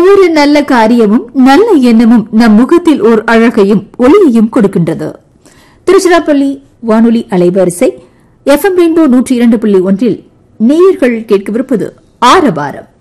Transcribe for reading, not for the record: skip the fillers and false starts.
ஒவ்வொரு நல்ல காரியமும் நல்ல எண்ணமும் நம் முகத்தில் ஓர் அழகையும் ஒளியையும் கொடுக்கின்றது. திருச்சிராப்பள்ளி வானொலி அலைவரிசை FM ரெயின்போ 102.1 நேயர்கள் கேட்கவிருப்பது ஆரவாரம்.